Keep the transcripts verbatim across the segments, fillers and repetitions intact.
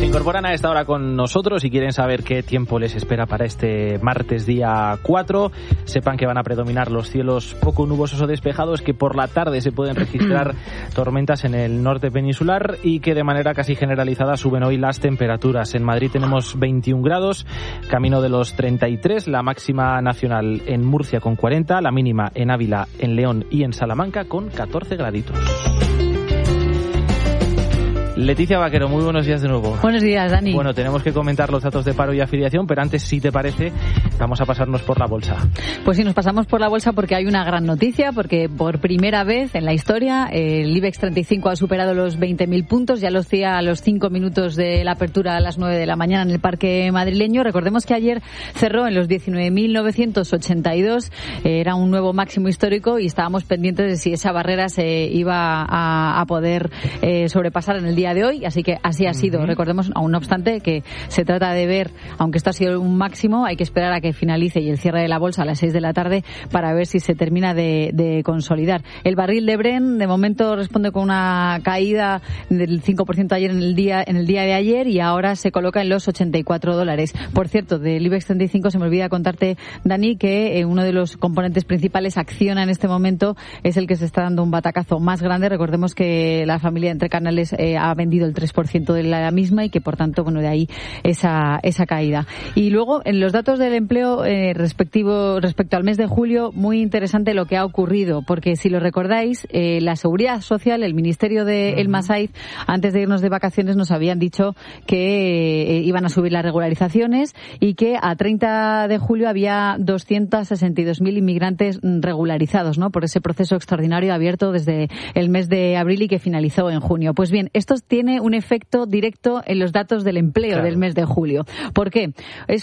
incorporan a esta hora con nosotros y quieren saber qué tiempo les espera para este martes día cuatro, sepan que van a predominar los cielos poco nubosos o despejados, que por la tarde se pueden registrar tormentas en el norte peninsular y que de manera casi generalizada suben hoy las temperaturas. En Madrid tenemos veintiún grados, camino de los treinta y tres, la máxima nacional en Murcia con cuarenta, la mínima en Ávila, en León y en Salamanca con catorce graditos. Leticia Vaquero, muy buenos días de nuevo. Buenos días, Dani. Bueno, tenemos que comentar los datos de paro y afiliación, pero antes, si te parece, vamos a pasarnos por la bolsa. Pues sí, nos pasamos por la bolsa porque hay una gran noticia, porque por primera vez en la historia el IBEX treinta y cinco ha superado los veinte mil puntos, ya lo hacía a los cinco minutos de la apertura a las nueve de la mañana en el parque madrileño. Recordemos que ayer cerró en los diecinueve mil novecientos ochenta y dos, eh, era un nuevo máximo histórico y estábamos pendientes de si esa barrera se iba a, a poder eh, sobrepasar en el día de hoy, así que así ha sido. Uh-huh. Recordemos, aún no obstante, que se trata de ver, aunque esto ha sido un máximo, hay que esperar a que finalice y el cierre de la bolsa a las seis de la tarde para ver si se termina de, de consolidar. El barril de Brent de momento responde con una caída del cinco por ciento ayer en el día en el día de ayer y ahora se coloca en los ochenta y cuatro dólares. Por cierto, del IBEX treinta y cinco se me olvida contarte, Dani, que eh, uno de los componentes principales, Acciona, en este momento es el que se está dando un batacazo más grande. Recordemos que la familia Entre Canales eh, ha vendido el tres por ciento de la misma y que por tanto, bueno, de ahí esa esa caída. Y luego en los datos del empleo eh, respectivo respecto al mes de julio, muy interesante lo que ha ocurrido, porque si lo recordáis, eh, la Seguridad Social, el Ministerio de uh-huh. El Masaiz, antes de irnos de vacaciones nos habían dicho que eh, iban a subir las regularizaciones y que a treinta de julio había doscientos sesenta y dos mil inmigrantes regularizados, ¿no?, por ese proceso extraordinario abierto desde el mes de abril y que finalizó en junio. Pues bien, esto tiene un efecto directo en los datos del empleo claro. del mes de julio. ¿Por qué? Es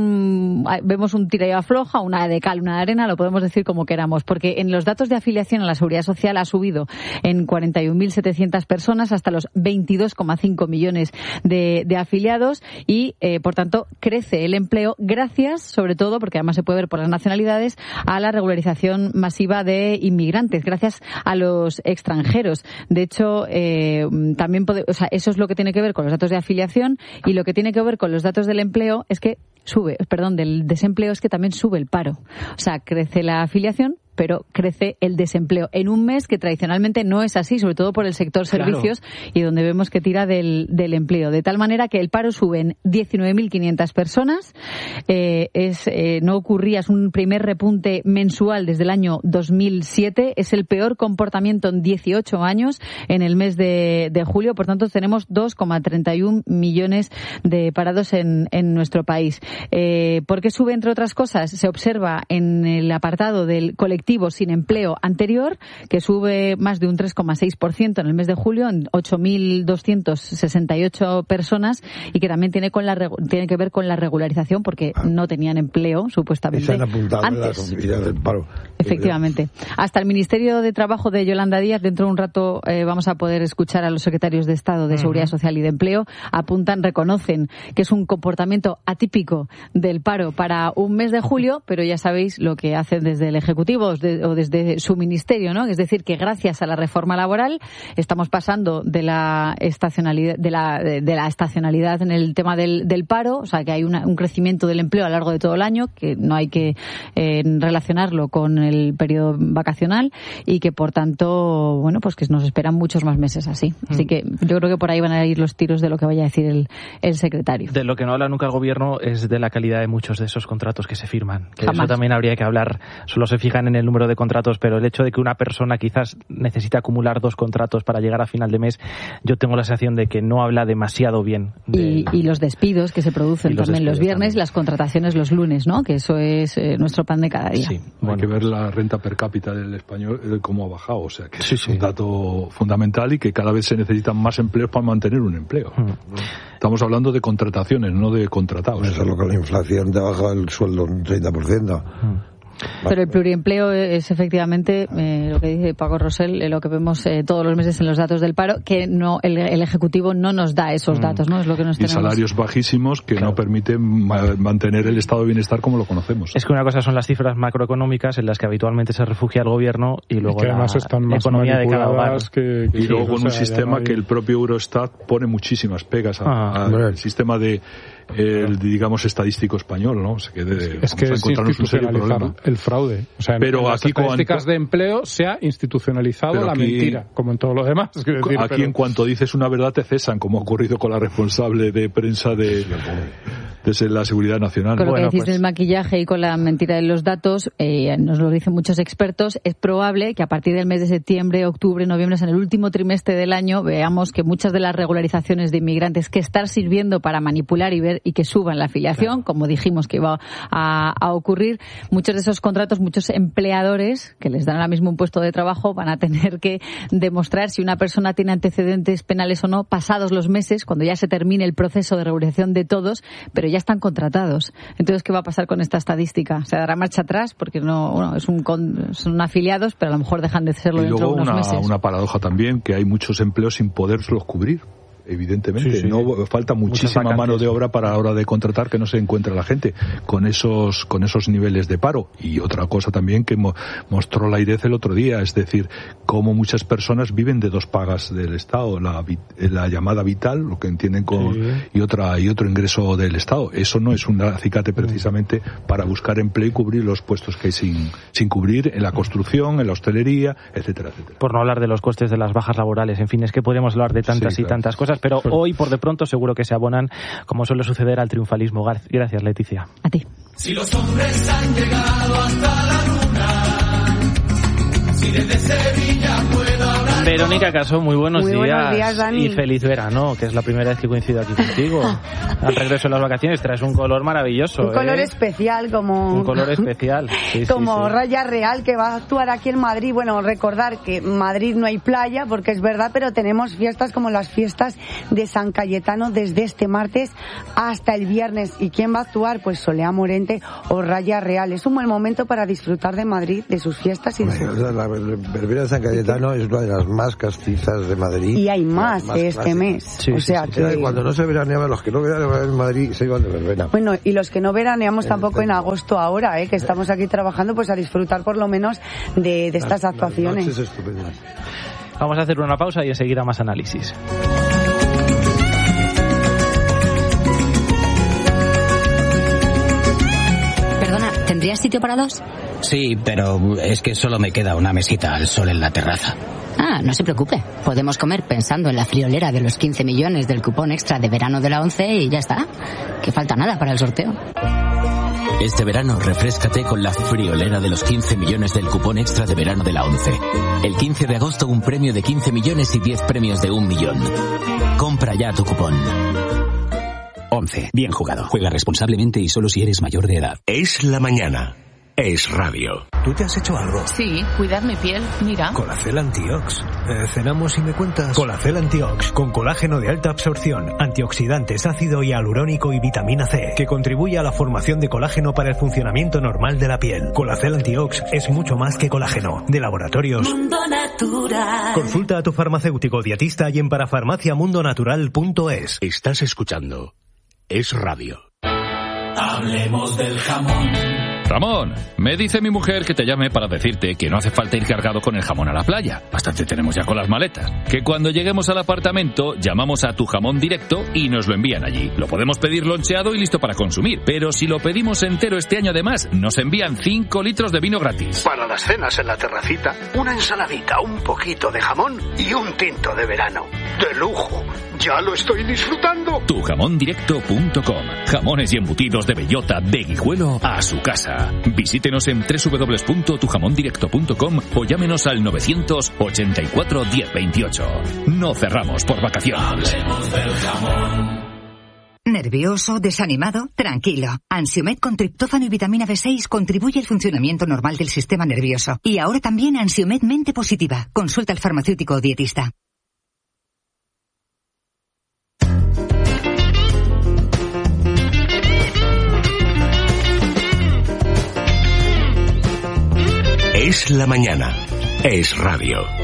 un vemos un tira y afloja, una de cal, una de arena, lo podemos decir como queramos, porque en los datos de afiliación a la Seguridad Social ha subido en cuarenta y un mil setecientas personas hasta los veintidós coma cinco millones de, de afiliados y, eh, por tanto, crece el empleo gracias, sobre todo, porque además se puede ver por las nacionalidades, a la regularización masiva de inmigrantes, gracias a los extranjeros. De hecho, eh, también puede, o sea, eso es lo que tiene que ver con los datos de afiliación, y lo que tiene que ver con los datos del empleo es que sube, perdón, del desempleo es que también sube el paro. O sea, crece la afiliación, pero crece el desempleo en un mes que tradicionalmente no es así, sobre todo por el sector servicios, claro. y donde vemos que tira del, del empleo. De tal manera que el paro sube en diecinueve mil quinientas personas, eh, es eh, no ocurría, es un primer repunte mensual desde el año dos mil siete, es el peor comportamiento en dieciocho años en el mes de, de julio, por tanto tenemos dos coma treinta y uno millones de parados en, en nuestro país. Eh, ¿Por qué sube, entre otras cosas? Se observa en el apartado del colectivo sin empleo anterior, que sube más de un tres coma seis por ciento en el mes de julio, en ocho mil doscientas sesenta y ocho personas, y que también tiene con la tiene que ver con la regularización, porque ah. no tenían empleo, supuestamente, se han apuntado antes. En las oficinas del paro. Efectivamente. Hasta el Ministerio de Trabajo de Yolanda Díaz, dentro de un rato eh, vamos a poder escuchar a los secretarios de Estado de Seguridad uh-huh. Social y de Empleo, apuntan, reconocen que es un comportamiento atípico del paro para un mes de julio, pero ya sabéis lo que hacen desde el Ejecutivo De, o desde su ministerio, ¿no? Es decir, que gracias a la reforma laboral estamos pasando de la estacionalidad de la, de, de la estacionalidad en el tema del, del paro, o sea, que hay una, un crecimiento del empleo a lo largo de todo el año, que no hay que eh, relacionarlo con el periodo vacacional, y que por tanto, bueno, pues que nos esperan muchos más meses así. Así que yo creo que por ahí van a ir los tiros de lo que vaya a decir el, el secretario. De lo que no habla nunca el gobierno es de la calidad de muchos de esos contratos que se firman, que Jamás. Eso también habría que hablar. Solo se fijan en el número de contratos, pero el hecho de que una persona quizás necesite acumular dos contratos para llegar a final de mes, yo tengo la sensación de que no habla demasiado bien. De... Y, y los despidos que se producen los también los viernes, también. Las contrataciones los lunes, ¿no? Que eso es eh, nuestro pan de cada día. Sí, bueno. Hay que ver la renta per cápita del español, eh, cómo ha bajado, o sea, que sí, es sí. un dato fundamental, y que cada vez se necesitan más empleos para mantener un empleo. Mm. Estamos hablando de contrataciones, no de contratados. Eso es lo que la inflación te baja el sueldo un treinta por ciento. Mm. Pero el pluriempleo es efectivamente eh, lo que dice Paco Rosell, eh, lo que vemos eh, todos los meses en los datos del paro, que no el, el Ejecutivo no nos da esos datos, ¿no? Es lo que nos y tenemos. Salarios bajísimos que claro. no permiten ma- mantener el estado de bienestar como lo conocemos. Es que una cosa son las cifras macroeconómicas en las que habitualmente se refugia el gobierno y luego que la, además están la más economía de cada hogar. Que, que y luego sí, con o sea, un sistema nadie... que el propio Eurostat pone muchísimas pegas a, ah, a, al sistema de el, digamos estadístico español, ¿no? O sea, que de, es que es institucionalizar el fraude. O sea, pero en las aquí estadísticas cuanto, de empleo se ha institucionalizado la aquí, mentira, como en todo lo demás. Es decir, aquí pero... en cuanto dices una verdad te cesan, como ha ocurrido con la responsable de prensa de, de la Seguridad Nacional. Con lo bueno, que decís pues... del maquillaje y con la mentira de los datos, eh, nos lo dicen muchos expertos, es probable que a partir del mes de septiembre, octubre, noviembre, en el último trimestre del año, veamos que muchas de las regularizaciones de inmigrantes que están sirviendo para manipular y ver y que suban la afiliación, claro. como dijimos que iba a, a ocurrir, muchos de esos contratos, muchos empleadores que les dan ahora mismo un puesto de trabajo van a tener que demostrar si una persona tiene antecedentes penales o no pasados los meses, cuando ya se termine el proceso de regularización de todos, pero ya están contratados. Entonces, ¿qué va a pasar con esta estadística? ¿Se dará marcha atrás? Porque no, bueno, es un con, son afiliados, pero a lo mejor dejan de serlo y dentro de unos una, meses. Y luego una paradoja también, que hay muchos empleos sin poderlos cubrir. Evidentemente, sí, sí. no falta muchísima mano de obra para la hora de contratar que no se encuentra la gente con esos con esos niveles de paro. Y otra cosa también que mo- mostró la AIREF el otro día, es decir, cómo muchas personas viven de dos pagas del Estado, la, la llamada vital, lo que entienden con, sí. y otra y otro ingreso del Estado. Eso no es un acicate precisamente para buscar empleo y cubrir los puestos que hay sin, sin cubrir en la construcción, en la hostelería, etcétera, etcétera. Por no hablar de los costes de las bajas laborales. En fin, es que podríamos hablar de tantas sí, y claro. tantas cosas, pero hoy, por de pronto, seguro que se abonan, como suele suceder, al triunfalismo. Gracias, Leticia. A ti. Si los hombres han llegado hasta la luna, si desde Sevilla puedo hablar... Verónica Casó, muy buenos muy días. Buenos días, Dani. Y feliz verano, que es la primera vez que coincido aquí contigo. Al regreso de las vacaciones traes un color maravilloso. Un ¿eh? color especial, como... Un color especial. Sí, como sí, sí. Raya Real, que va a actuar aquí en Madrid. Bueno, recordar que en Madrid no hay playa, porque es verdad, pero tenemos fiestas como las fiestas de San Cayetano desde este martes hasta el viernes. ¿Y quién va a actuar? Pues Solea Morente o Raya Real. Es un buen momento para disfrutar de Madrid, de sus fiestas y de sus... La verbena de San Cayetano es una de las más castizas de Madrid. Y hay más, más este clásicas. mes. Sí, o sea sí, sí. que... Cuando no se veraneaban, los que no veraneaban en Madrid se iban de verbena. Bueno, y los que no veraneamos tampoco en agosto ahora, ¿eh? que estamos aquí trabajando, pues a disfrutar por lo menos de, de estas las, actuaciones. Las noches estupendas. Vamos a hacer una pausa y enseguida más análisis. Perdona, ¿tendrías sitio para dos? Sí, pero es que solo me queda una mesita al sol en la terraza. Ah, no se preocupe. Podemos comer pensando en la friolera de los quince millones del cupón extra de verano de la ONCE y ya está. Que falta nada para el sorteo. Este verano refréscate con la friolera de los quince millones del cupón extra de verano de la ONCE. El quince de agosto un premio de quince millones y diez premios de un millón. Compra ya tu cupón. ONCE. Bien jugado. Juega responsablemente y solo si eres mayor de edad. Es la mañana. Es radio. ¿Tú te has hecho algo? Sí, cuidar mi piel, mira. Colacel Antiox. Eh, ¿Cenamos y me cuentas? Colacel Antiox, con colágeno de alta absorción, antioxidantes, ácido hialurónico y vitamina C, que contribuye a la formación de colágeno para el funcionamiento normal de la piel. Colacel Antiox es mucho más que colágeno. De Laboratorios Mundo Natural. Consulta a tu farmacéutico dietista y en parafarmaciamundonatural punto es. Estás escuchando Es Radio. Hablemos del jamón. Ramón, me dice mi mujer que te llame para decirte que no hace falta ir cargado con el jamón a la playa. Bastante tenemos ya con las maletas. Que cuando lleguemos al apartamento, llamamos a Tu Jamón Directo y nos lo envían allí. Lo podemos pedir loncheado y listo para consumir. Pero si lo pedimos entero este año además, nos envían cinco litros de vino gratis. Para las cenas en la terracita, una ensaladita, un poquito de jamón y un tinto de verano. ¡De lujo! ¡Ya lo estoy disfrutando! tu jamón directo punto com. Jamones y embutidos de bellota, de Guijuelo a su casa. Visítenos en doble u doble u doble u punto tu jamón directo punto com o llámenos al novecientos ochenta y cuatro diez veintiocho. No cerramos por vacaciones. Hablemos del jamón. ¿Nervioso? ¿Desanimado? Tranquilo. Ansiomed con triptófano y vitamina B seis contribuye al funcionamiento normal del sistema nervioso. Y ahora también Ansiomed Mente Positiva. Consulta al farmacéutico o dietista. Es la mañana. Es radio.